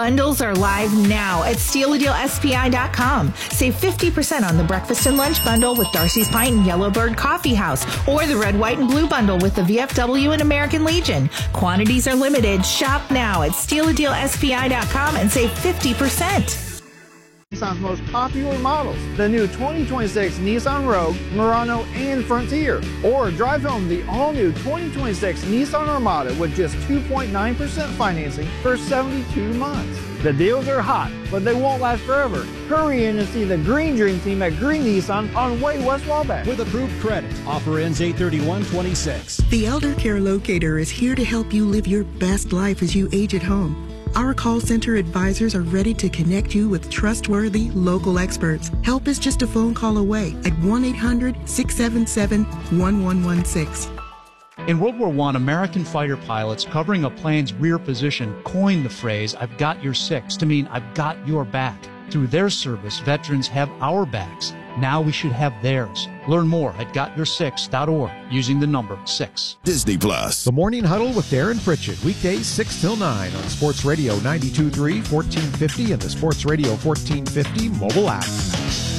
Bundles are live now at SteelADealSPI.com. Save 50% on the breakfast and lunch bundle with Darcy's Pint and Yellowbird Coffee House, or the red, white, and blue bundle with the VFW and American Legion. Quantities are limited. Shop now at SteelADealSPI.com and save 50%. Nissan's most popular models, the new 2026 Nissan Rogue, Murano, and Frontier. Or drive home the all-new 2026 Nissan Armada with just 2.9% financing for 72 months. The deals are hot, but they won't last forever. Hurry in and see the Green Dream Team at Green Nissan on Way West Wabash. With approved credit. Offer ends 8/31/26. The Elder Care Locator is here to help you live your best life as you age at home. Our call center advisors are ready to connect you with trustworthy local experts. Help is just a phone call away at 1-800-677-1116. In World War I, American fighter pilots covering a plane's rear position coined the phrase, "I've got your six," to mean I've got your back. Through their service, veterans have our backs. Now we should have theirs. Learn more at gotyoursix.org using the number 6. Disney Plus. The Morning Huddle with Darren Pritchett, weekdays 6 till 9 on Sports Radio 92.3, 1450, and the Sports Radio 1450 mobile app.